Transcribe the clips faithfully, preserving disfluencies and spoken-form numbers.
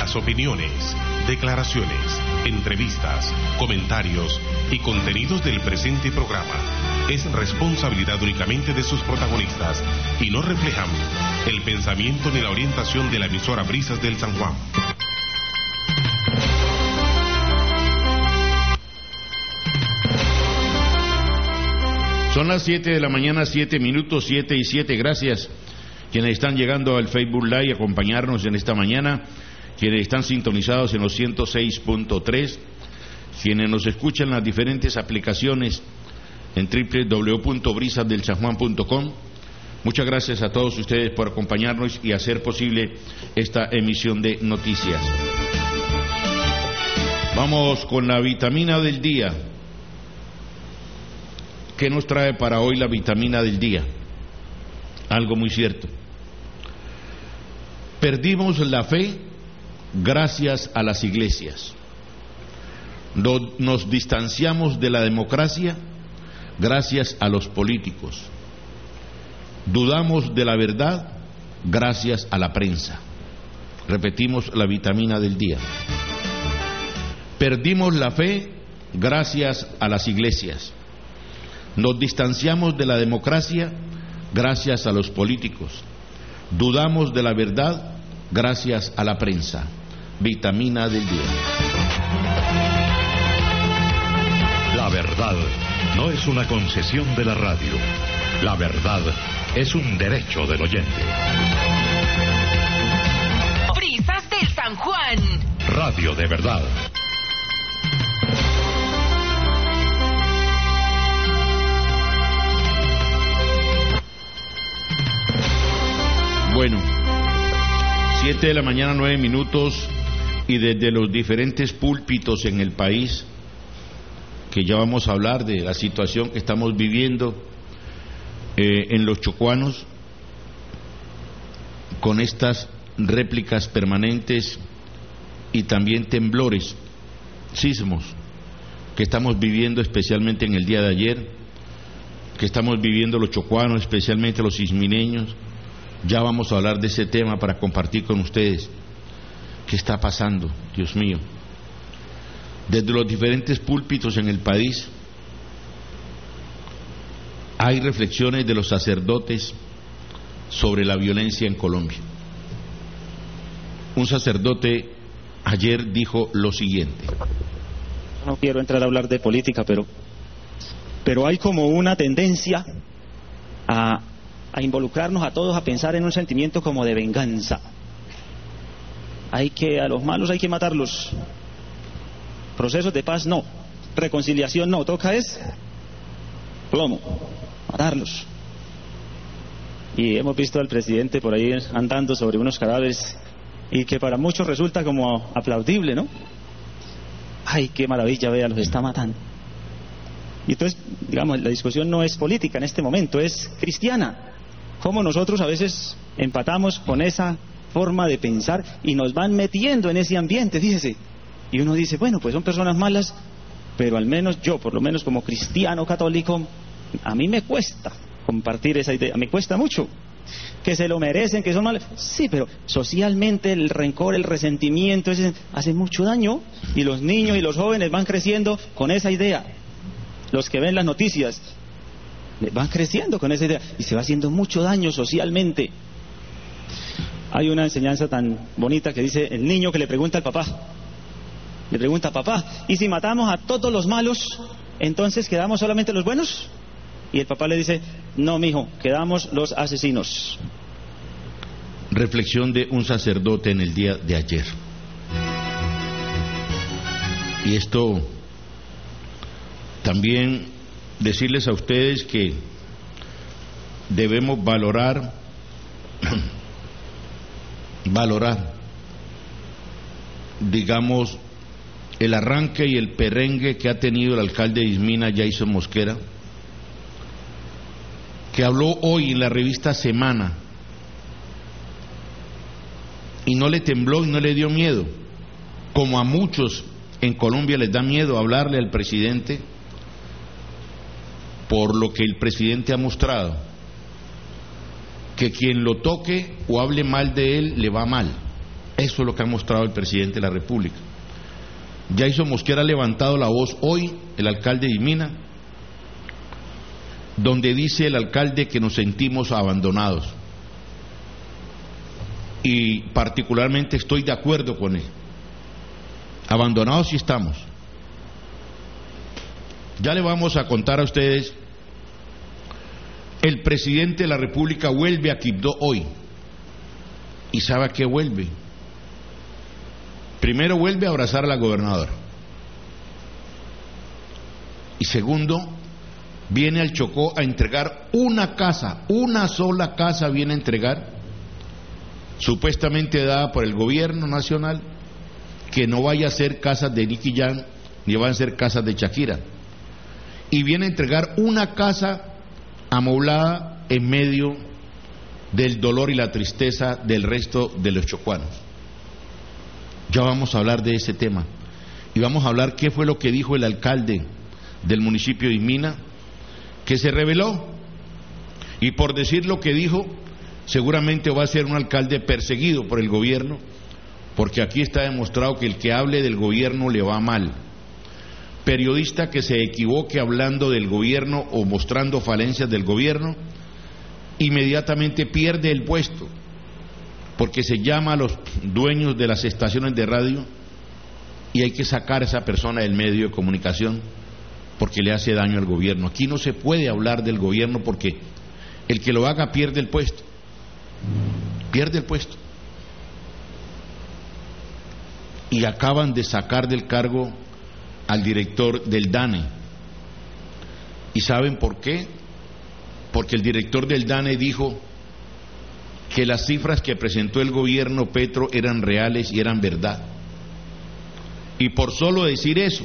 Las opiniones, declaraciones, entrevistas, comentarios y contenidos del presente programa es responsabilidad únicamente de sus protagonistas y no reflejan el pensamiento ni la orientación de la emisora Brisas del San Juan. Son las siete de la mañana, siete minutos, siete y siete. Gracias quienes están llegando al Facebook Live a acompañarnos en esta mañana, quienes están sintonizados en los ciento seis punto tres, quienes nos escuchan en las diferentes aplicaciones en doble u doble u doble u punto brisas del san juan punto com. Muchas gracias a todos ustedes por acompañarnos y hacer posible esta emisión de noticias. Vamos con la vitamina del día. ¿Qué nos trae para hoy la vitamina del día? Algo muy cierto. Perdimos la fe gracias a las iglesias. Nos distanciamos de la democracia gracias a los políticos. Dudamos de la verdad gracias a la prensa. Repetimos la vitamina del día. Perdimos la fe gracias a las iglesias. Nos distanciamos de la democracia gracias a los políticos. Dudamos de la verdad gracias a la prensa. Vitamina del día. La verdad no es una concesión de la radio. La verdad es un derecho del oyente. Brisas del San Juan. Radio de verdad. Bueno, siete de la mañana, nueve minutos, y desde los diferentes púlpitos en el país, que ya vamos a hablar de la situación que estamos viviendo eh, en los chocuanos, con estas réplicas permanentes y también temblores, sismos, que estamos viviendo especialmente en el día de ayer, que estamos viviendo los chocuanos, especialmente los ismineños. Ya vamos a hablar de ese tema para compartir con ustedes. ¿Qué está pasando? Dios mío. Desde los diferentes púlpitos en el país hay reflexiones de los sacerdotes sobre la violencia en Colombia. Un sacerdote ayer dijo lo siguiente. No quiero entrar a hablar de política, pero, pero hay como una tendencia a... a involucrarnos a todos a pensar en un sentimiento como de venganza. Hay que, a los malos hay que matarlos. Procesos de paz no, reconciliación no, toca es plomo, matarlos. Y hemos visto al presidente por ahí andando sobre unos cadáveres y que para muchos resulta como aplaudible, ¿no? Ay, qué maravilla, vea, los está matando. Y entonces, digamos, la discusión no es política en este momento, es cristiana. Cómo nosotros a veces empatamos con esa forma de pensar y nos van metiendo en ese ambiente, fíjese. Y uno dice, bueno, pues son personas malas, pero al menos yo, por lo menos como cristiano católico, a mí me cuesta compartir esa idea, me cuesta mucho. Que se lo merecen, que son malos. Sí, pero socialmente el rencor, el resentimiento, ese, hace mucho daño y los niños y los jóvenes van creciendo con esa idea. Los que ven las noticias van creciendo con esa idea y se va haciendo mucho daño socialmente. Hay una enseñanza tan bonita que dice el niño que le pregunta al papá, le pregunta, papá, ¿y si matamos a todos los malos, entonces quedamos solamente los buenos? Y el papá le dice, no, mijo, quedamos los asesinos. Reflexión de un sacerdote en el día de ayer. Y esto también decirles a ustedes que debemos valorar valorar digamos el arranque y el perrengue que ha tenido el alcalde de Ismina, Jason Mosquera, que habló hoy en la revista Semana y no le tembló y no le dio miedo, como a muchos en Colombia les da miedo hablarle al presidente, por lo que el presidente ha mostrado, que quien lo toque o hable mal de él le va mal. Eso es lo que ha mostrado el presidente de la República. Jason Mosquera ha levantado la voz hoy, el alcalde de Mina, donde dice el alcalde que nos sentimos abandonados. Y particularmente estoy de acuerdo con él. Abandonados sí estamos. Ya le vamos a contar a ustedes, el presidente de la República vuelve a Quibdó hoy. ¿Y sabe a qué vuelve? Primero vuelve a abrazar a la gobernadora. Y segundo, viene al Chocó a entregar una casa, una sola casa viene a entregar, supuestamente dada por el gobierno nacional, que no vaya a ser casas de Nicky Jam, ni van a ser casas de Shakira. Y viene a entregar una casa amoblada en medio del dolor y la tristeza del resto de los chocuanos. Ya vamos a hablar de ese tema y vamos a hablar qué fue lo que dijo el alcalde del municipio de Mina, que se rebeló, y por decir lo que dijo seguramente va a ser un alcalde perseguido por el gobierno, porque aquí está demostrado que el que hable del gobierno le va mal. Periodista que se equivoque hablando del gobierno o mostrando falencias del gobierno, inmediatamente pierde el puesto, porque se llama a los dueños de las estaciones de radio y hay que sacar a esa persona del medio de comunicación porque le hace daño al gobierno. Aquí no se puede hablar del gobierno porque el que lo haga pierde el puesto, pierde el puesto. Y acaban de sacar del cargo al director del DANE. ¿Y saben por qué? Porque el director del DANE dijo que las cifras que presentó el gobierno Petro eran reales y eran verdad. Y por solo decir eso,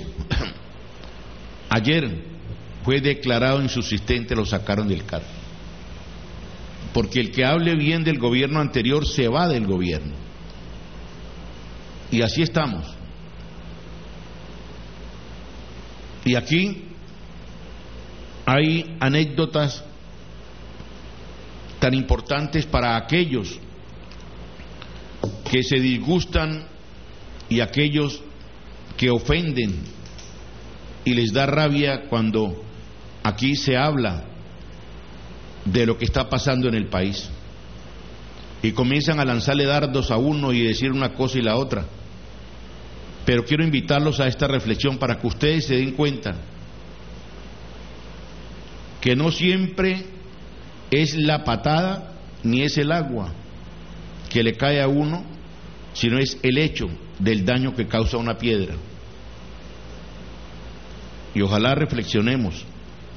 ayer fue declarado insubsistente, lo sacaron del cargo. Porque el que hable bien del gobierno anterior se va del gobierno. Y así estamos. Y aquí hay anécdotas tan importantes para aquellos que se disgustan y aquellos que ofenden y les da rabia cuando aquí se habla de lo que está pasando en el país y comienzan a lanzarle dardos a uno y decir una cosa y la otra. Pero quiero invitarlos a esta reflexión para que ustedes se den cuenta que no siempre es la patada ni es el agua que le cae a uno, sino es el hecho del daño que causa una piedra. Y ojalá reflexionemos,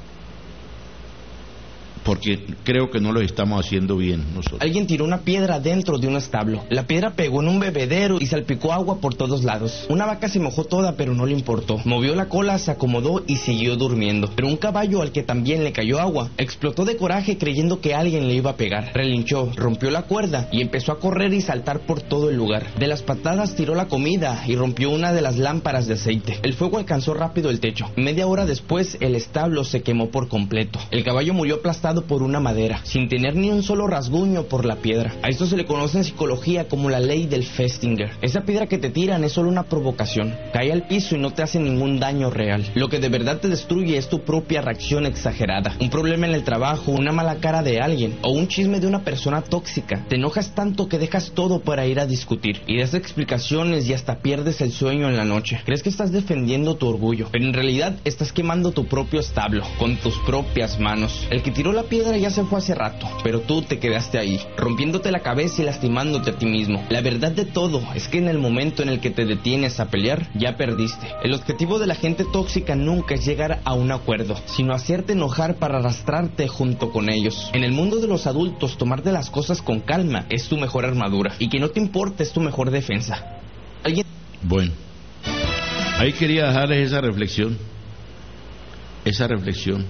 porque creo que no lo estamos haciendo bien nosotros. Alguien tiró una piedra dentro de un establo. La piedra pegó en un bebedero y salpicó agua por todos lados. Una vaca se mojó toda, pero no le importó. Movió la cola, se acomodó y siguió durmiendo. Pero un caballo, al que también le cayó agua, explotó de coraje creyendo que alguien le iba a pegar. Relinchó, rompió la cuerda y empezó a correr y saltar por todo el lugar. De las patadas tiró la comida y rompió una de las lámparas de aceite. El fuego alcanzó rápido el techo. Media hora después, el establo se quemó por completo. El caballo murió aplastado por una madera, sin tener ni un solo rasguño por la piedra. A esto se le conoce en psicología como la ley del Festinger. Esa piedra que te tiran es solo una provocación. Cae al piso y no te hace ningún daño real. Lo que de verdad te destruye es tu propia reacción exagerada. Un problema en el trabajo, una mala cara de alguien o un chisme de una persona tóxica. Te enojas tanto que dejas todo para ir a discutir y das explicaciones y hasta pierdes el sueño en la noche. Crees que estás defendiendo tu orgullo, pero en realidad estás quemando tu propio establo con tus propias manos. El que tiró la piedra ya se fue hace rato, pero tú te quedaste ahí, rompiéndote la cabeza y lastimándote a ti mismo. La verdad de todo es que en el momento en el que te detienes a pelear, ya perdiste. El objetivo de la gente tóxica nunca es llegar a un acuerdo, sino hacerte enojar para arrastrarte junto con ellos. En el mundo de los adultos, tomarte las cosas con calma es tu mejor armadura, y que no te importe es tu mejor defensa. ¿Alguien? Bueno, ahí quería dejarles esa reflexión, esa reflexión,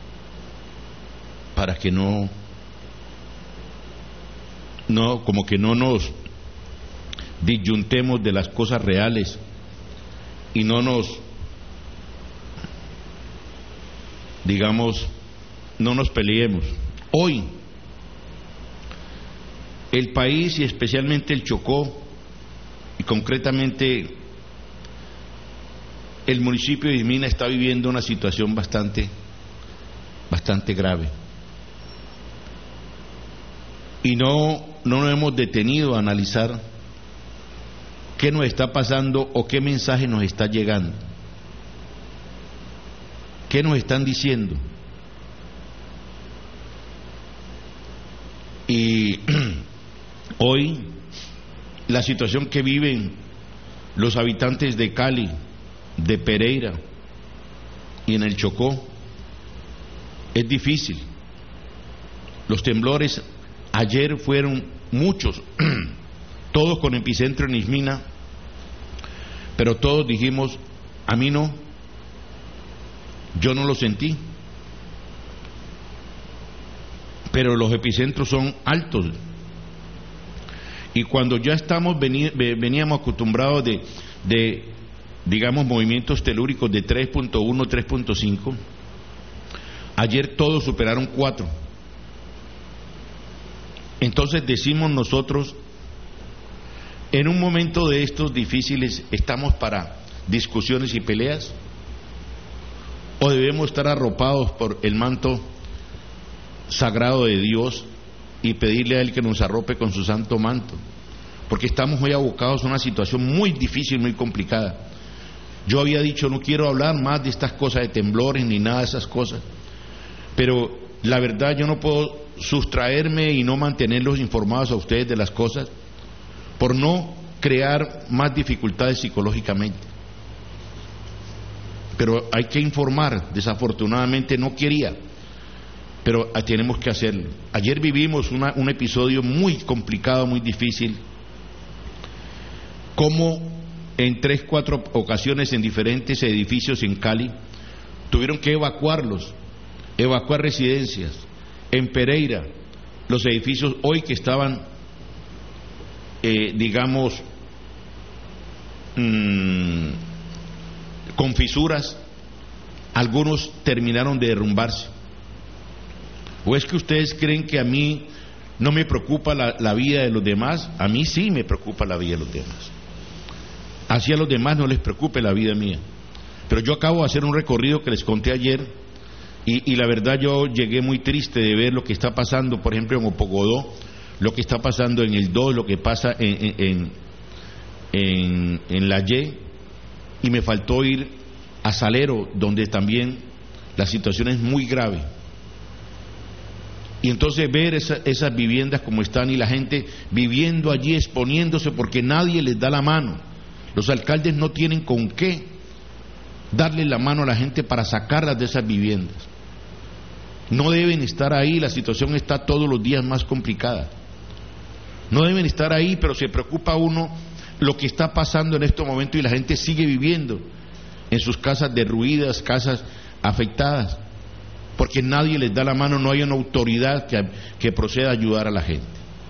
para que no, no, como que no nos disyuntemos de las cosas reales y no nos, digamos, no nos peleemos. Hoy, el país y especialmente el Chocó concretamente el municipio de Ismina está viviendo una situación bastante, bastante grave. Y no, no nos hemos detenido a analizar qué nos está pasando o qué mensaje nos está llegando. ¿Qué nos están diciendo? Y hoy la situación que viven los habitantes de Cali, de Pereira y en el Chocó es difícil. Los temblores ayer fueron muchos, todos con epicentro en Ismina, pero todos dijimos, a mí no, yo no lo sentí. Pero los epicentros son altos. Y cuando ya estamos vení, veníamos acostumbrados de, de, digamos, movimientos telúricos de tres punto uno, tres punto cinco, ayer todos superaron cuatro. Entonces decimos nosotros, en un momento de estos difíciles, ¿estamos para discusiones y peleas? ¿O debemos estar arropados por el manto sagrado de Dios y pedirle a Él que nos arrope con su santo manto? Porque estamos hoy abocados a una situación muy difícil, muy complicada. Yo había dicho, no quiero hablar más de estas cosas de temblores ni nada de esas cosas, pero la verdad yo no puedo sustraerme y no mantenerlos informados a ustedes de las cosas por no crear más dificultades psicológicamente. Pero hay que informar, desafortunadamente no quería, pero tenemos que hacerlo. Ayer vivimos una, un episodio muy complicado, muy difícil, como en tres, cuatro ocasiones en diferentes edificios en Cali tuvieron que evacuarlos, evacuar residencias. En Pereira, los edificios hoy que estaban, eh, digamos, mmm, con fisuras, algunos terminaron de derrumbarse. ¿O es que ustedes creen que a mí no me preocupa la, la vida de los demás? A mí sí me preocupa la vida de los demás. Así a los demás no les preocupe la vida mía. Pero yo acabo de hacer un recorrido que les conté ayer y, y la verdad yo llegué muy triste de ver lo que está pasando, por ejemplo en Opogodó, lo que está pasando en el dos, lo que pasa en, en, en, en la Y, y me faltó ir a Salero, donde también la situación es muy grave. Y entonces ver esa, esas viviendas como están y la gente viviendo allí, exponiéndose porque nadie les da la mano. Los alcaldes no tienen con qué darle la mano a la gente para sacarlas de esas viviendas. No deben estar ahí, la situación está todos los días más complicada. No deben estar ahí, pero se preocupa uno lo que está pasando en estos momentos y la gente sigue viviendo en sus casas derruidas, casas afectadas, porque nadie les da la mano, no hay una autoridad que, que proceda a ayudar a la gente.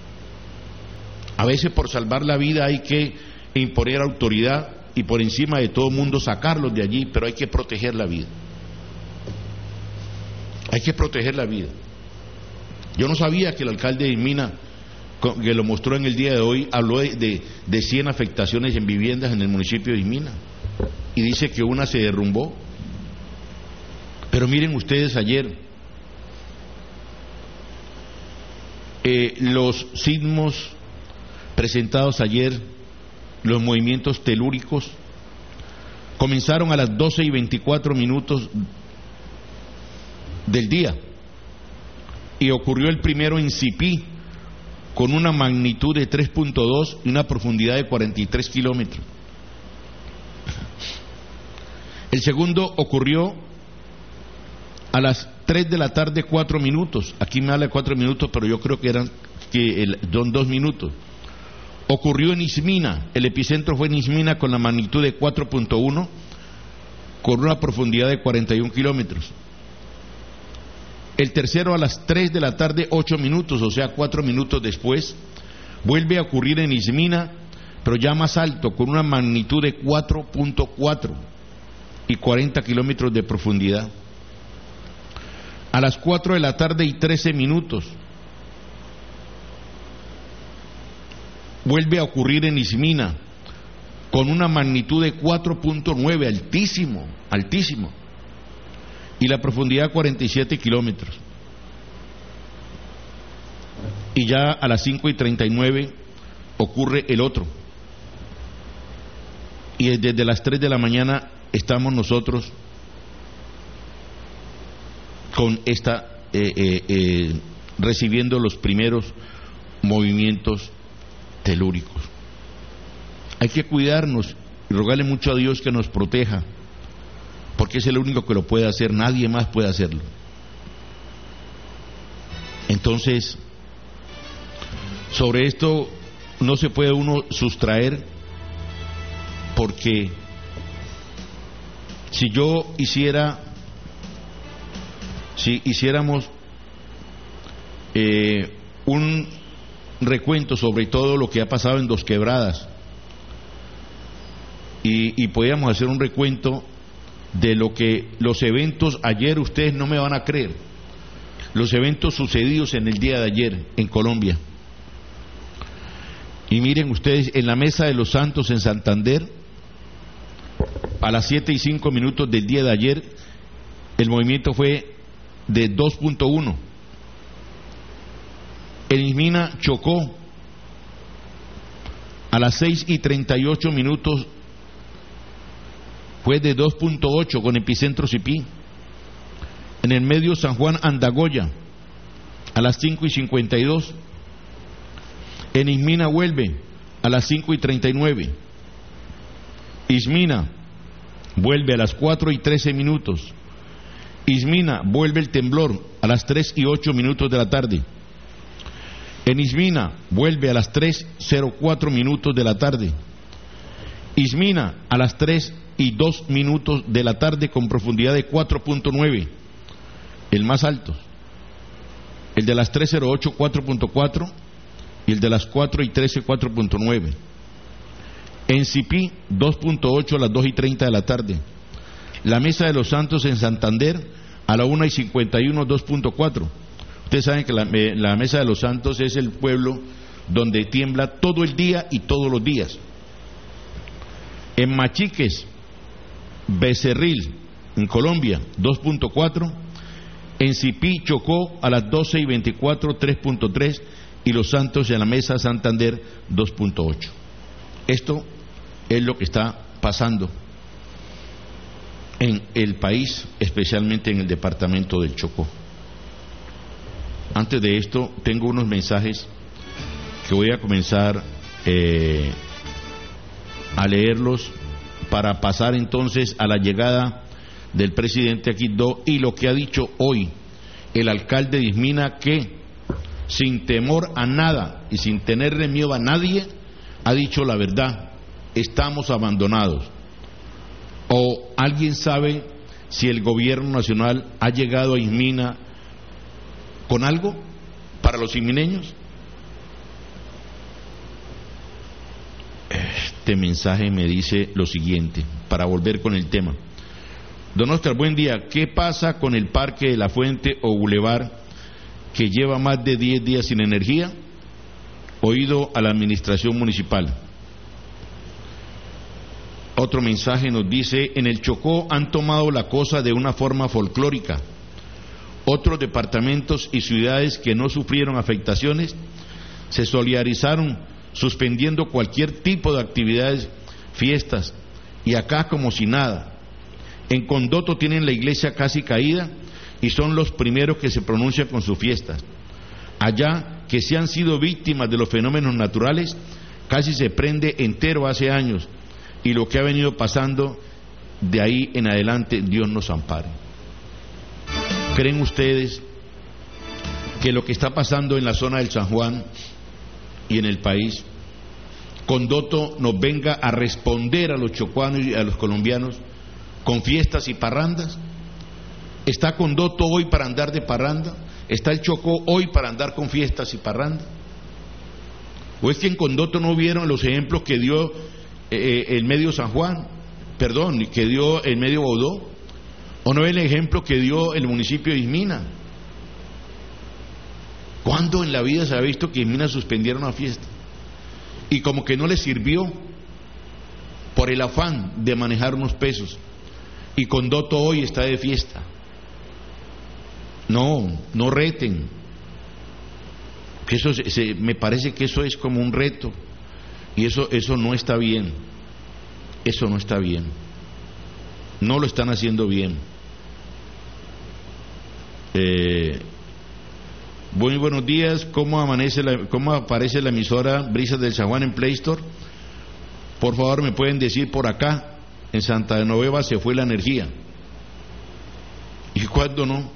A veces por salvar la vida hay que imponer autoridad y por encima de todo mundo sacarlos de allí, pero hay que proteger la vida. Hay que proteger la vida. Yo no sabía que el alcalde de Ismina, que lo mostró en el día de hoy, habló de, de, de cien afectaciones en viviendas en el municipio de Ismina y dice que una se derrumbó. Pero miren ustedes ayer, eh, los sismos presentados ayer, los movimientos telúricos, comenzaron a las doce y veinticuatro minutos del día y ocurrió el primero en Sipí con una magnitud de tres punto dos y una profundidad de cuarenta y tres kilómetros. El segundo ocurrió a las tres de la tarde, cuatro minutos. Aquí me habla de cuatro minutos, pero yo creo que eran que el, son dos minutos. Ocurrió en Ismina, el epicentro fue en Ismina con la magnitud de cuatro punto uno, con una profundidad de cuarenta y un kilómetros. El tercero a las tres de la tarde, ocho minutos, o sea, cuatro minutos después, vuelve a ocurrir en Ismina, pero ya más alto, con una magnitud de cuatro punto cuatro y cuarenta kilómetros de profundidad. A las cuatro de la tarde y trece minutos, vuelve a ocurrir en Ismina, con una magnitud de cuatro punto nueve, altísimo, altísimo, y la profundidad cuarenta y siete kilómetros. Y ya a las cinco y treinta y nueve ocurre el otro. Y desde las tres de la mañana estamos nosotros con esta, eh, eh, eh, recibiendo los primeros movimientos telúricos. Hay que cuidarnos y rogarle mucho a Dios que nos proteja, porque es el único que lo puede hacer, nadie más puede hacerlo. Entonces, sobre esto no se puede uno sustraer, porque si yo hiciera, si hiciéramos eh, un recuento sobre todo lo que ha pasado en Dos Quebradas, y, y podíamos hacer un recuento de lo que los eventos ayer, ustedes no me van a creer, los eventos sucedidos en el día de ayer en Colombia. Y miren ustedes, en la Mesa de los Santos en Santander, a las siete y cinco minutos del día de ayer, el movimiento fue de dos punto uno. En Ismina chocó a las seis y treinta y ocho minutos, fue de dos punto ocho con epicentro Sipí. En el medio San Juan Andagoya, a las cinco y cincuenta y dos. En Ismina vuelve a las cinco y treinta y nueve. Ismina vuelve a las cuatro y trece minutos. Ismina vuelve el temblor a las tres y ocho minutos de la tarde. En Ismina vuelve a las tres cero cuatro minutos de la tarde. Ismina a las tres y dos minutos de la tarde con profundidad de cuatro punto nueve, el más alto. El de las tres cero ocho, cuatro punto cuatro, y el de las cuatro y trece, cuatro punto nueve. En Sipí, dos punto ocho a las dos y treinta de la tarde. La Mesa de los Santos en Santander, a la una y cincuenta y uno, dos punto cuatro. Ustedes saben que la, la Mesa de los Santos es el pueblo donde tiembla todo el día y todos los días. En Machiques, Becerril, en Colombia, dos punto cuatro. En Sipí, Chocó, a las doce y veinticuatro, tres punto tres. Y Los Santos en la Mesa Santander, dos punto ocho. Esto es lo que está pasando en el país, especialmente en el departamento del Chocó. Antes de esto, tengo unos mensajes que voy a comenzar eh, a leerlos para pasar entonces a la llegada del presidente a Quibdó y lo que ha dicho hoy el alcalde de Ismina, que sin temor a nada y sin tenerle miedo a nadie, ha dicho la verdad: estamos abandonados. ¿O alguien sabe si el gobierno nacional ha llegado a Ismina con algo para los ismineños? Este mensaje me dice lo siguiente, para volver con el tema. Don Oscar, buen día. ¿Qué pasa con el Parque de la Fuente o Boulevard, que lleva más de diez días sin energía? Oído a la administración municipal. Otro mensaje nos dice: en el Chocó han tomado la cosa de una forma folclórica. Otros departamentos y ciudades que no sufrieron afectaciones se solidarizaron suspendiendo cualquier tipo de actividades, fiestas, y acá como si nada. En Condoto tienen la iglesia casi caída y son los primeros que se pronuncian con sus fiestas. Allá, que se han sido víctimas de los fenómenos naturales, casi se prende entero hace años, y lo que ha venido pasando de ahí en adelante, Dios nos ampare. ¿Creen ustedes que lo que está pasando en la zona del San Juan y en el país, Condoto nos venga a responder a los chocuanos y a los colombianos con fiestas y parrandas? ¿Está Condoto hoy para andar de parranda? ¿Está el Chocó hoy para andar con fiestas y parranda? ¿O es que en Condoto no vieron los ejemplos que dio eh, el medio San Juan, perdón, que dio el medio Baudó? ¿O no ven el ejemplo que dio el municipio de Ismina? ¿Cuándo en la vida se ha visto que Ismina suspendiera una fiesta? Y como que no le sirvió, por el afán de manejar unos pesos. Y Condoto hoy está de fiesta. No, no reten. Que eso se, se, me parece que eso es como un reto. Y eso, eso no está bien. Eso no está bien. No lo están haciendo bien. Eh, muy buenos días. ¿Cómo amanece la, cómo aparece la emisora Brisas del San Juan en Play Store? Por favor, me pueden decir por acá. En Santa Genoveva se fue la energía. ¿Y cuándo no?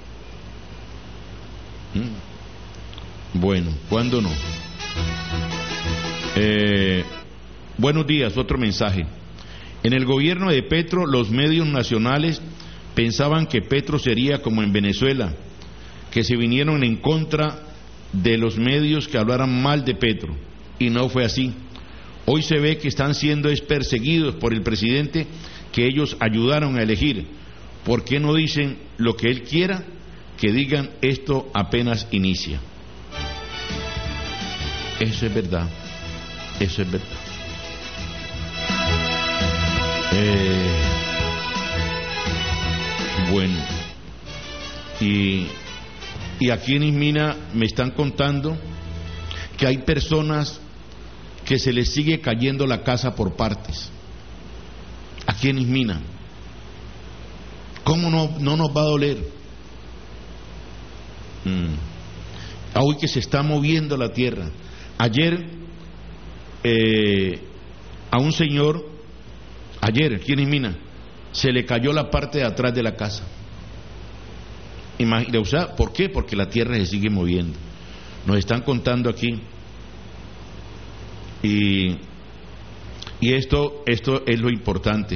¿Mm? Bueno, ¿cuándo no? Eh, buenos días, otro mensaje. En el gobierno de Petro, los medios nacionales pensaban que Petro sería como en Venezuela, que se vinieron en contra de los medios que hablaran mal de Petro, y no fue así. Hoy se ve que están siendo perseguidos por el presidente que ellos ayudaron a elegir. ¿Por qué no dicen lo que él quiera? Que digan esto apenas inicia. Eso es verdad. Eso es verdad. Eh, bueno. Y, y aquí en Ismina me están contando que hay personas que se les sigue cayendo la casa por partes. Aquí en Ismina. ¿Cómo no, no nos va a doler? Mm. Hoy que se está moviendo la tierra. Ayer eh, a un señor, ayer aquí en Ismina, se le cayó la parte de atrás de la casa. Imagina, o sea, ¿por qué? Porque la tierra se sigue moviendo. Nos están contando aquí. Y, y esto, esto es lo importante.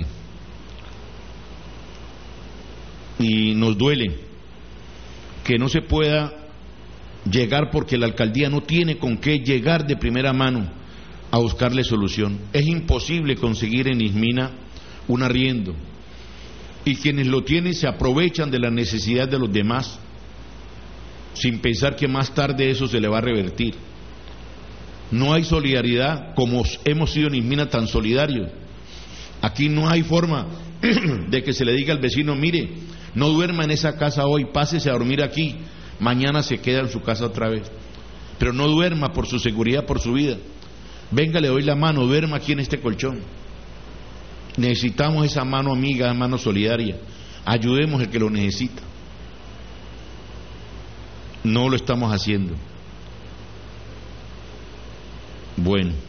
Y nos duele que no se pueda llegar porque la alcaldía no tiene con qué llegar de primera mano a buscarle solución. Es imposible conseguir en Ismina un arriendo. Y quienes lo tienen se aprovechan de la necesidad de los demás, sin pensar que más tarde eso se le va a revertir. No hay solidaridad como hemos sido en Ismina tan solidarios. Aquí no hay forma de que se le diga al vecino, mire, no duerma en esa casa hoy, pásese a dormir aquí, mañana se queda en su casa otra vez. Pero no duerma por su seguridad, por su vida. Venga, le doy la mano, duerma aquí en este colchón. Necesitamos esa mano amiga, mano solidaria. Ayudemos al que lo necesita. No lo estamos haciendo. Bueno.